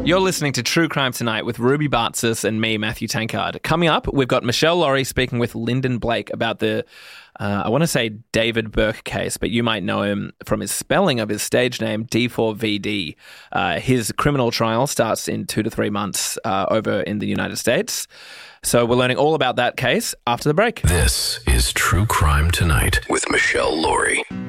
You're listening to True Crime Tonight with Ruby Bartzis and me, Matthew Tankard. Coming up, we've got Michelle Laurie speaking with Lyndon Blake about the, I want to say David Burke case, but you might know him from his spelling of his stage name, D4VD. His criminal trial starts in 2 to 3 months over in the United States. So we're learning all about that case after the break. This is True Crime Tonight with Michelle Laurie.